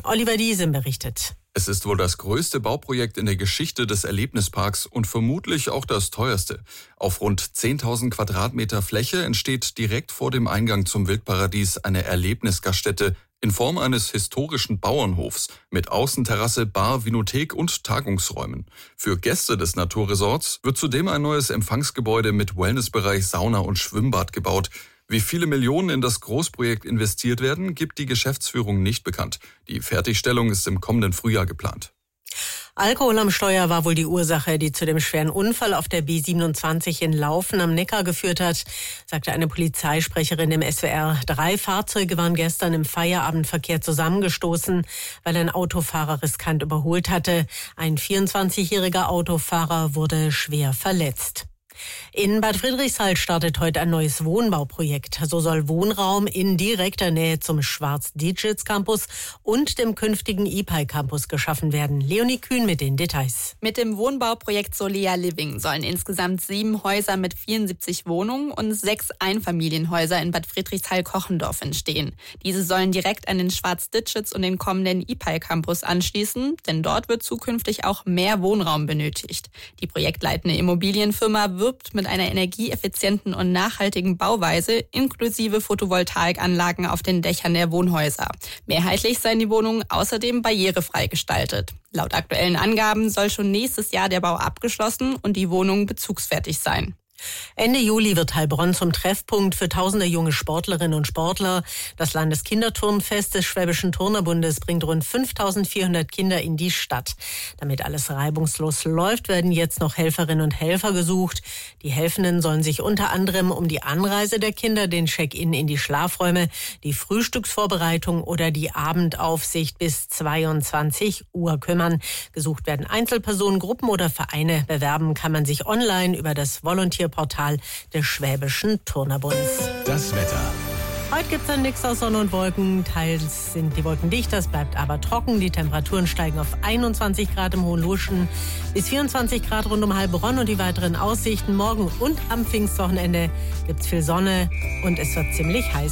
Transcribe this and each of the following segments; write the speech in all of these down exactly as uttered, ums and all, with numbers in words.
Oliver Diesem berichtet. Es ist wohl das größte Bauprojekt in der Geschichte des Erlebnisparks und vermutlich auch das teuerste. Auf rund zehntausend Quadratmeter Fläche entsteht direkt vor dem Eingang zum Wildparadies eine Erlebnisgaststätte in Form eines historischen Bauernhofs mit Außenterrasse, Bar, Vinothek und Tagungsräumen. Für Gäste des Naturresorts wird zudem ein neues Empfangsgebäude mit Wellnessbereich, Sauna und Schwimmbad gebaut. Wie viele Millionen in das Großprojekt investiert werden, gibt die Geschäftsführung nicht bekannt. Die Fertigstellung ist im kommenden Frühjahr geplant. Alkohol am Steuer war wohl die Ursache, die zu dem schweren Unfall auf der B siebenundzwanzig in Laufen am Neckar geführt hat, sagte eine Polizeisprecherin im S W R. Drei Fahrzeuge waren gestern im Feierabendverkehr zusammengestoßen, weil ein Autofahrer riskant überholt hatte. Ein vierundzwanzigjähriger Autofahrer wurde schwer verletzt. In Bad Friedrichshall startet heute ein neues Wohnbauprojekt. So soll Wohnraum in direkter Nähe zum Schwarz-Dietschitz-Campus und dem künftigen I P A I-Campus geschaffen werden. Leonie Kühn mit den Details. Mit dem Wohnbauprojekt Solea Living sollen insgesamt sieben Häuser mit vierundsiebzig Wohnungen und sechs Einfamilienhäuser in Bad Friedrichshall-Kochendorf entstehen. Diese sollen direkt an den Schwarz-Dietschitz und den kommenden I P A I-Campus anschließen, denn dort wird zukünftig auch mehr Wohnraum benötigt. Die projektleitende Immobilienfirma wirbt mit einer energieeffizienten und nachhaltigen Bauweise inklusive Photovoltaikanlagen auf den Dächern der Wohnhäuser. Mehrheitlich seien die Wohnungen außerdem barrierefrei gestaltet. Laut aktuellen Angaben soll schon nächstes Jahr der Bau abgeschlossen und die Wohnungen bezugsfertig sein. Ende Juli wird Heilbronn zum Treffpunkt für tausende junge Sportlerinnen und Sportler. Das Landeskinderturnfest des Schwäbischen Turnerbundes bringt rund fünftausendvierhundert Kinder in die Stadt. Damit alles reibungslos läuft, werden jetzt noch Helferinnen und Helfer gesucht. Die Helfenden sollen sich unter anderem um die Anreise der Kinder, den Check-in in die Schlafräume, die Frühstücksvorbereitung oder die Abendaufsicht bis zweiundzwanzig Uhr kümmern. Gesucht werden Einzelpersonen, Gruppen oder Vereine. Bewerben kann man sich online über das Volontierportal des Schwäbischen Turnerbunds. Das Wetter. Heute gibt es einen Mix aus Sonne und Wolken. Teils sind die Wolken dicht, es bleibt aber trocken. Die Temperaturen steigen auf einundzwanzig Grad im Hohen Luschen bis vierundzwanzig Grad rund um Heilbronn. Und die weiteren Aussichten: morgen und am Pfingstwochenende gibt es viel Sonne und es wird ziemlich heiß.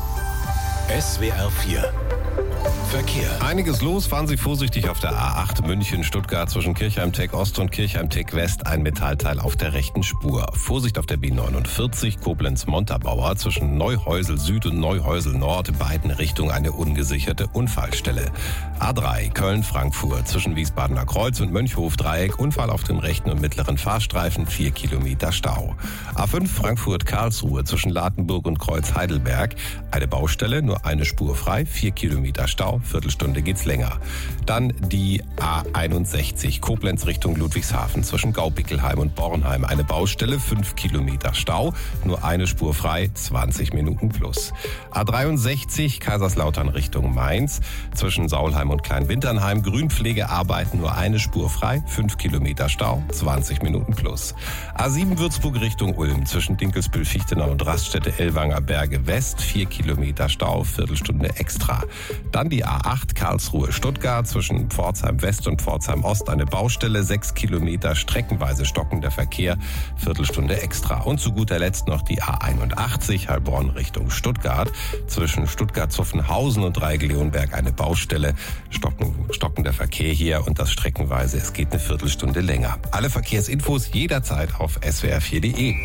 S W R vier. Verkehr. Einiges los, fahren Sie vorsichtig auf der A acht München-Stuttgart zwischen Kirchheim-Tech Ost und Kirchheim-Tech West, ein Metallteil auf der rechten Spur. Vorsicht auf der B neunundvierzig Koblenz-Montabaur zwischen Neuhäusel Süd und Neuhäusel Nord, beiden Richtungen eine ungesicherte Unfallstelle. A drei Köln-Frankfurt zwischen Wiesbadener Kreuz und Mönchhof-Dreieck, Unfall auf dem rechten und mittleren Fahrstreifen, vier Kilometer Stau. A fünf Frankfurt-Karlsruhe zwischen Ladenburg und Kreuz-Heidelberg, eine Baustelle, nur eine Spur frei, vier Kilometer Stau, Viertelstunde geht's länger. Dann die A einundsechzig Koblenz Richtung Ludwigshafen zwischen Gaupickelheim und Bornheim, eine Baustelle, fünf Kilometer Stau, nur eine Spur frei, zwanzig Minuten plus. A dreiundsechzig Kaiserslautern Richtung Mainz zwischen Saulheim und Kleinwinternheim, Grünpflegearbeiten, nur eine Spur frei, fünf Kilometer Stau, zwanzig Minuten plus. A sieben Würzburg Richtung Ulm zwischen Dinkelsbühl-Fichtenau und Raststätte Ellwanger Berge West, vier Kilometer Stau, Viertelstunde extra. Dann die A acht Karlsruhe-Stuttgart zwischen Pforzheim West und Pforzheim Ost, eine Baustelle, sechs Kilometer streckenweise stockender Verkehr, Viertelstunde extra. Und zu guter Letzt noch die A einundachtzig Heilbronn Richtung Stuttgart zwischen Stuttgart-Zuffenhausen und Dreieck-Leonberg, eine Baustelle, stocken, stockender Verkehr hier und das streckenweise, es geht eine Viertelstunde länger. Alle Verkehrsinfos jederzeit auf S W R vier Punkt de.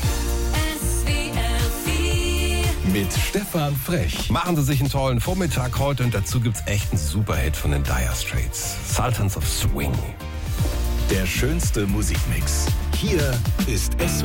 Mit Stefan Frech. Machen Sie sich einen tollen Vormittag heute und dazu gibt's echt einen Superhit von den Dire Straits. Sultans of Swing. Der schönste Musikmix. Hier ist S W R